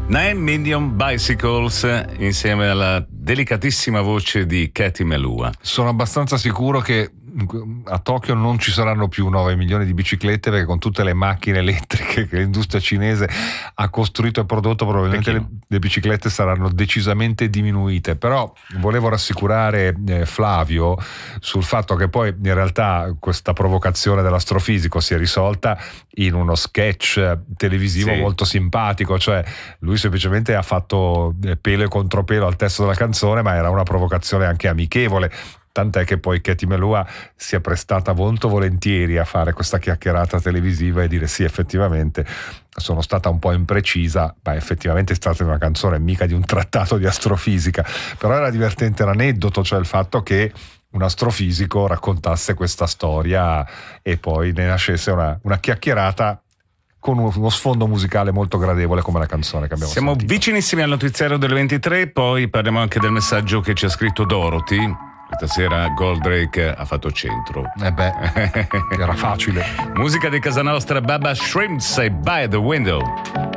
9 Million Bicycles insieme alla delicatissima voce di Katy Melua. Sono abbastanza sicuro che a Tokyo non ci saranno più 9 milioni di biciclette, perché con tutte le macchine elettriche che l'industria cinese ha costruito e prodotto probabilmente le biciclette saranno decisamente diminuite. Però volevo rassicurare Flavio sul fatto che poi in realtà questa provocazione dell'astrofisico si è risolta in uno sketch televisivo molto simpatico, cioè lui semplicemente ha fatto pelo e contropelo al testo della canzone, ma era una provocazione anche amichevole. Tant'è che poi Katy Melua si è prestata molto volentieri a fare questa chiacchierata televisiva e dire sì, effettivamente sono stata un po' imprecisa, ma effettivamente è stata una canzone, mica di un trattato di astrofisica. Però era divertente l'aneddoto, cioè il fatto che un astrofisico raccontasse questa storia e poi ne nascesse una chiacchierata con uno sfondo musicale molto gradevole come la canzone che abbiamo sentito. Siamo vicinissimi al notiziario delle 23, poi parliamo anche del messaggio che ci ha scritto Dorothy. Questa sera Goldrake ha fatto centro. Era facile. Musica di casa nostra, Baba Shrimps e By the Window.